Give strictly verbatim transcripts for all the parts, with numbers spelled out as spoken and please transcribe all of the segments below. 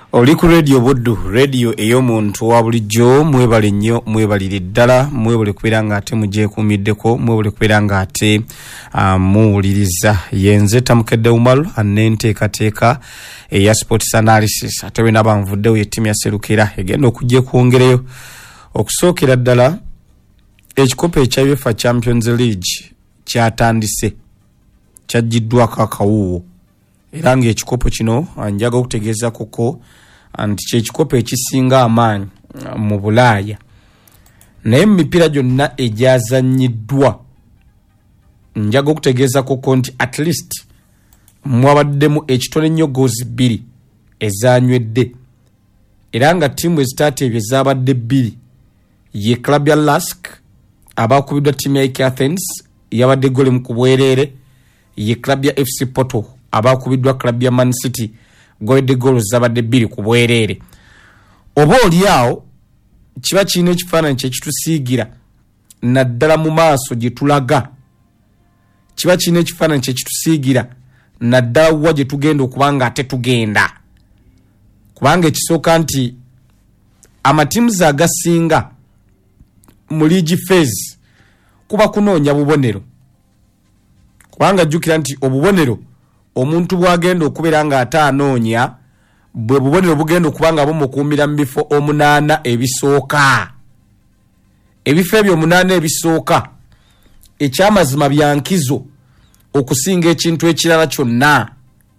Oli ku radio Buddu, radio ey'omuntu wa bulijjo. Mwebale nnyo, mwebalire ddala, mwebale kubeera ng'ate mugyekuumiddeko, mwebale kubeera ng'ate uh, muwuliriza. Yenze Tamukedde Umaru anenteekateeka eya sports analysis. Ate we naba nvuddewo yettiimu ya Serukira egenda okujja kwongereyo okusookera ddala ekikopo ekya UEFA Champions League kyatandise kyaggiddwako akawuuwo. Era ng'ekikopo kino njaga okutegeeza koko nti kyekikopo ekisinga amaanyi mu Bulaaya. Naye mu mipiira gyonna egyazannyiddwa njaga okutegeeza koko nti at least mwabaddemu ekitone nnyo goozi bbiri ezanywedde. Era nga ttiimu ezitateebye zaabadde bbiri ye club ya Lask abakubiddwa ttiimu ya A K Athens yabadde gole mu kubwereere, ye club ya F C Porto abakubiddwa club ya Man City goyedde golo zabadde bbiri ku bwereere. Oba oli awo kiba kirina ekifaananyi kye kitusiigira naddala mu maaso gye tulaga, kiba kirina ekifaananyi kye kitusiigira naddala wa gye tugenda okuba nga ate tugenda. Kubanga ekisooka nti amatiimuzi agasinga mu league phase kuba kunoonya bubonero, kubanga jjukira nti obubonero omuntu bwagenda okubeera nga ate anoonya bwe bubonero bugenda okuba nga bumukuumira mu bifo omunaana ebisooka. Ebifo ebyo omunaana ebisooka ekyamazima byankizo okusinga ekintu ekirala kyonna,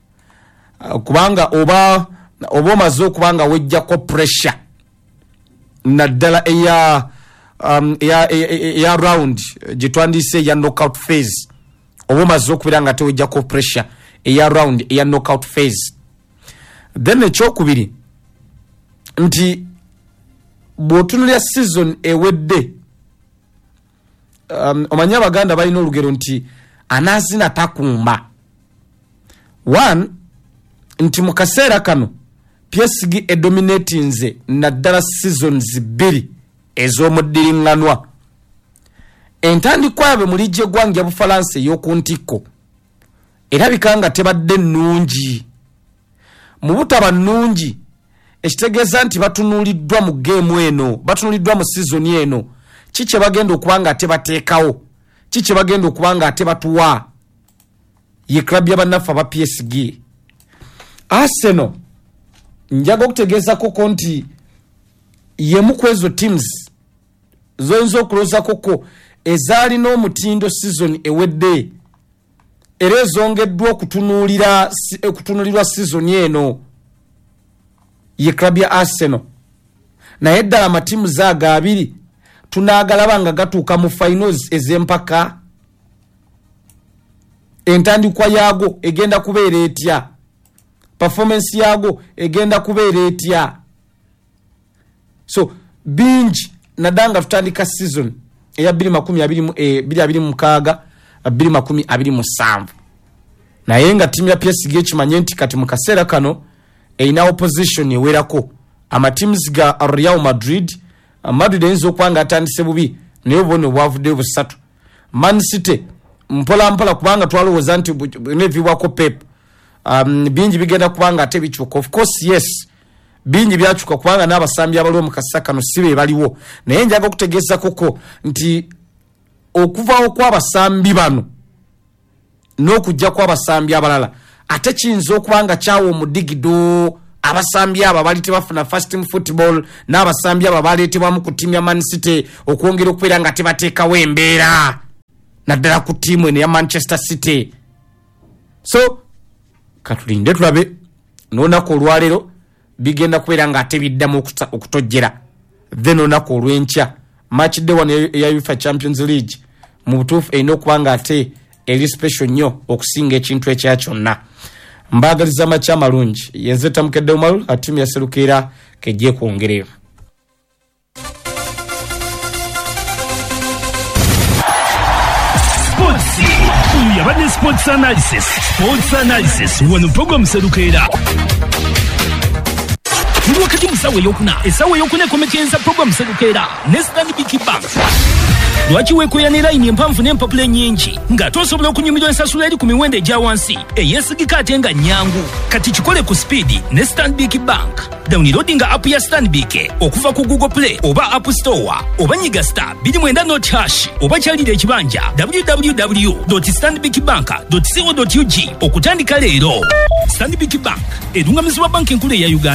kubanga oba oba omaze okuba nga wejjako pressure naddala eya um, eya, eya, eya round gye twandise eya knockout phase, oba omaze okubeera nga tewejjako pressure eya round eya knockout phase. Then ekyokubiri nti bw'otunulira season ewedde, um, omanyi Abaganda balina olugero nti anaazina takumba. One, nti mu kaseera kano P S G edominatinze naddala seasons bbiri ez'omuddiringanwa. Entandikwa yabe mu liigi eggwanga ya Bufalansa ey'oku ntikko erabika nga tebadde nnungi. Mu butaba nnungi ekitegeeza nti batunuuliddwa mu geemu eno, batunuuliddwa mu season eno. Ki kye bagenda okuba nga ate bateekawo, ki kye bagenda okuba nga ate batuwa ye club y'abannaffe aba P S G. Arsenal njaga okutegeeza koko nti yemu ku ezo teams zoyinza okulooza koko ezaalina omutindo season ewedde era ezongeddwa okutunuulira okutunuulirwa season eno ye club ya Arsenal. Naye ddala amatiimu zaaga abiri tunaagalaba nga gatuuka mu finals ez'empaka. Entandikwa yaago egenda kubeera etya? Performance yaago egenda kubeera etya? So bingi nadanga tutandika season eya bbiri makumi abiri mu bbiri abiri mu mukaaga bbiri makumi abiri mu ssanvu. Naye nga ttiimu ya P S G ekimanye nti kati mu kaseera kano erina opposition ewerako. Amatiimuzi ga Real Madrid, Madrid eyinza okuba nga atandise bubi naye obubonero bwavuddeyo busatu. Man City mpola mpola kubanga twalowooza nti nevibwako Pep um, bingi bigenda kubanga ate bikyuka. Of course yes, bingi byakyuka kubanga n'abasambi abaliwo mu kaseera kano si be baliwo. Naye njaga okutegeeza koko nti okuvaawo kw'abasambi bano n'okujja kw'abasambi abalala ate kiyinza okuba nga kyawa omudigido. Abasambi abo bali tebafuna first team football n'abasambi abo baleetebwamu ku ttiimu ya Man City okwongera okubeera nga tebateekawo embeera naddala ku ttiimu eno ya Manchester City. So katulinde tulabe n'olunaku olwaleero bigenda kubeera nga ate biddamu okutojjera. Then olunaku olw'enkya match day one eya UEFA Champions League mu butuufu erina okuba nga ate eri special nnyo okusinga ekintu ekya kyonna. Mbagaliza amakya amalungi. Yenze Tamukedde Umaru atiimu ya Serukira kejje kwongereyo. Sports yabadde sports analysis sports analysis wano program Serukira oli wakati mu ssaawa ey'okuna essaawa ey'okuna ekomekeza puroguramu serukeera ne Stanbic Bank. Lwaki weekoya ne layini empanvu n'empapula ennyingi ng'ate osobola okunyumirwa ensasula eri ku miwendo egya wansi eyeesigika ate nga nnyangu? Kati kikole ku sipiidi ne Stanbic Bank. Downloadinga app ya Stanbic okuva ku Google Play oba App Store oba nyiga star two nine not hash oba kyalira ekibanja w w w dot stanbic bank dot co dot u g okutandika leero. Stanbic Bank erungamizibwa banka enkulu eya Uganda.